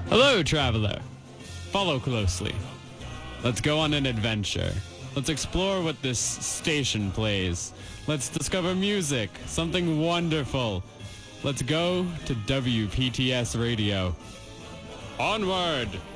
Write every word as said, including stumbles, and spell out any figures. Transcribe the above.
Hello, traveler. Follow closely. Let's go on an adventure. Let's explore what this station plays. Let's discover music, something wonderful. Let's go to W P T S Radio. Onward!